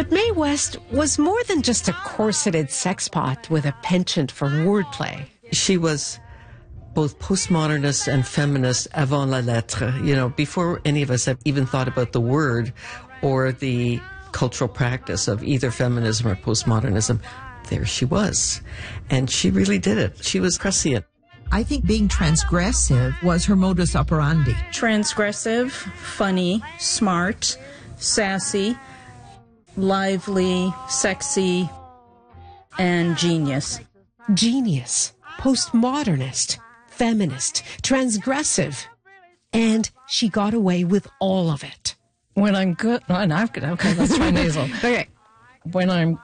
But Mae West was more than just a corseted sexpot with a penchant for wordplay. She was both postmodernist and feminist avant la lettre, before any of us have even thought about the word or the cultural practice of either feminism or postmodernism. There she was. And she really did it. She was prescient. I think being transgressive was her modus operandi. Transgressive, funny, smart, sassy, lively, sexy, and genius. Genius, postmodernist, feminist, transgressive. And she got away with all of it. When I'm good, okay, let's try nasal. Okay. When I'm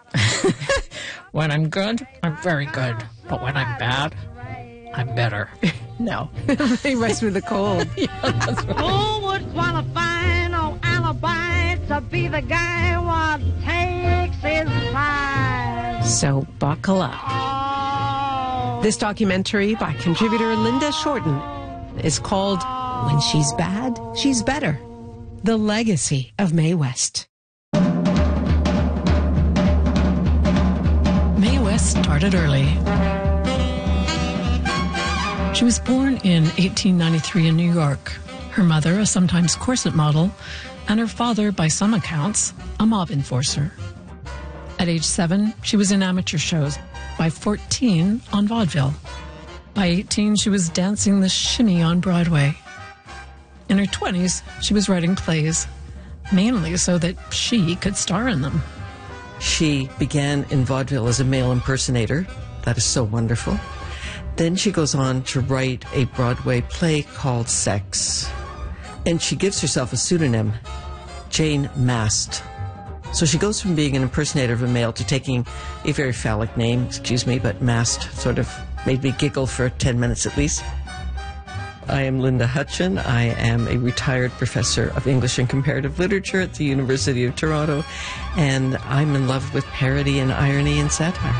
good, I'm very good. But when I'm bad, I'm better. No. They rest with the cold. Yeah, that's right. Who would want to find no alibi to be the guy what takes his side? So buckle up. Oh. This documentary by contributor Linda Shorten is called When She's Bad, She's Better. The Legacy of Mae West. Mae West started early. She was born in 1893 in New York. Her mother, a sometimes corset model, and her father, by some accounts, a mob enforcer. At age 7, she was in amateur shows. By 14, on vaudeville. By 18, she was dancing the shimmy on Broadway. In her 20s, she was writing plays, mainly so that she could star in them. She began in vaudeville as a male impersonator. That is so wonderful. Then she goes on to write a Broadway play called Sex. And she gives herself a pseudonym, Jane Mast. So she goes from being an impersonator of a male to taking a very phallic name, excuse me, but Mast sort of made me giggle for 10 minutes at least. I am Linda Hutcheon. I am a retired professor of English and Comparative Literature at the University of Toronto, and I'm in love with parody and irony and satire.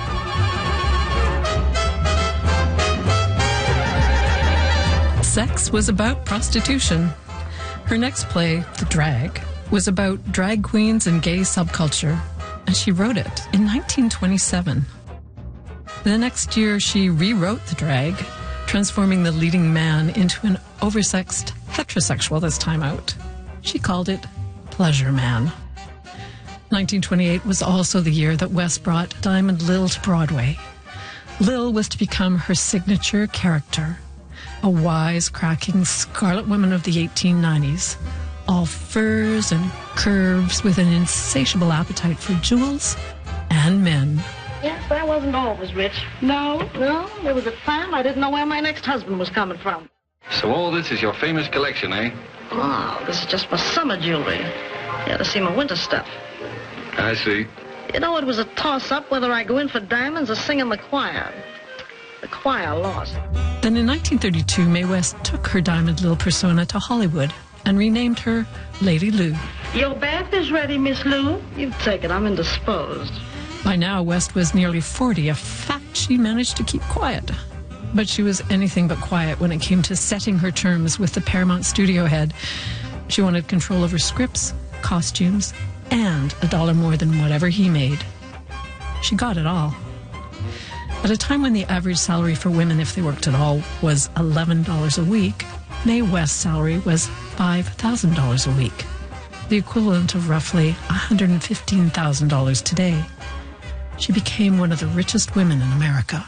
Sex was about prostitution. Her next play, The Drag, was about drag queens and gay subculture, and she wrote it in 1927. The next year, she rewrote The Drag, transforming the leading man into an oversexed heterosexual this time out. She called it Pleasure Man. 1928 was also the year that West brought Diamond Lil to Broadway. Lil was to become her signature character, a wise-cracking scarlet woman of the 1890s, all furs and curves with an insatiable appetite for jewels and men. Yes, I wasn't always rich. No, there was a time I didn't know where my next husband was coming from. So all this is your famous collection, eh? Oh, this is just my summer jewelry. You ought to see my winter stuff. I see. You know, it was a toss-up whether I go in for diamonds or sing in the choir. The choir lost. Then in 1932, Mae West took her Diamond Lil persona to Hollywood and renamed her Lady Lou. Your bath is ready, Miss Lou. You take it, I'm indisposed. By now, West was nearly 40, a fact she managed to keep quiet. But she was anything but quiet when it came to setting her terms with the Paramount studio head. She wanted control over scripts, costumes, and $1 more than whatever he made. She got it all. At a time when the average salary for women, if they worked at all, was $11 a week, Mae West's salary was $5,000 a week, the equivalent of roughly $115,000 today. She became one of the richest women in America.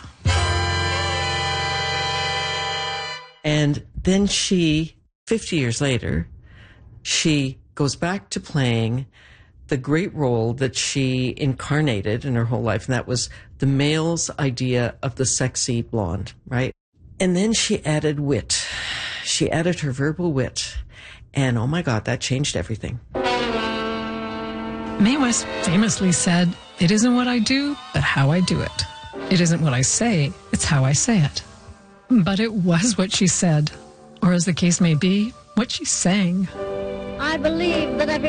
And then she, 50 years later, she goes back to playing the great role that she incarnated in her whole life, and that was the male's idea of the sexy blonde, right? And then she added wit. She added her verbal wit, and oh my God, that changed everything. Mae West famously said, "It isn't what I do, but how I do it. It isn't what I say, it's how I say it." But it was what she said, or as the case may be, what she sang. I believe that every